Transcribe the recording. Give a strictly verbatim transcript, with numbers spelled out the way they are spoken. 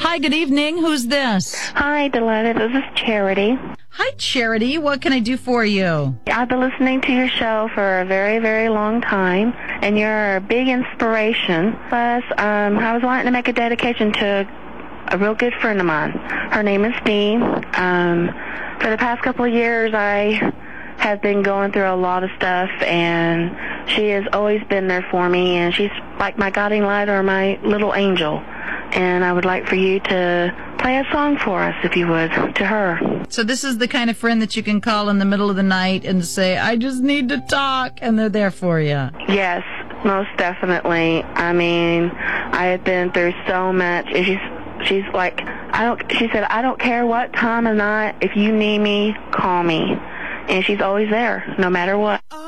Hi, good evening. Who's this? Hi, Deletta. This is Charity. Hi, Charity. What can I do for you? I've been listening to your show for a very, very long time, and you're a big inspiration. Plus, um, I was wanting to make a dedication to a real good friend of mine. Her name is Dee. Um, for the past couple of years, I have been going through a lot of stuff, and she has always been there for me, and she's like my guiding light or my little angel. And I would like for you to play a song for us, if you would, to her. So this is the kind of friend that you can call in the middle of the night and say, I just need to talk, and they're there for you. Yes, most definitely. I mean, I have been through so much. And she's, she's like, I don't. She said, I don't care what time of night. If you need me, call me. And she's always there, no matter what.